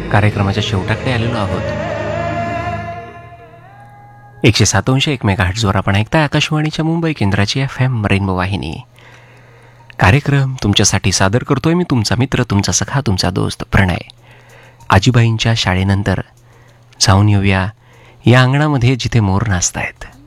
कार्यक्रमाच्या शेवटाकडे आलेलो आहोत. 107.1 मेगाहर्ट्झवर आपण ऐकताय आकाशवाणीच्या मुंबई केंद्राची FM रेनबो वाहिनी. कार्यक्रम तुमच्यासाठी सादर करतोय मी तुमचा मित्र, तुमचा सखा, तुमचा दोस्त प्रणय. आजीबाईंच्या शाळेनंतर जाऊन येऊया या अंगणामध्ये जिथे मोर नाचतायत.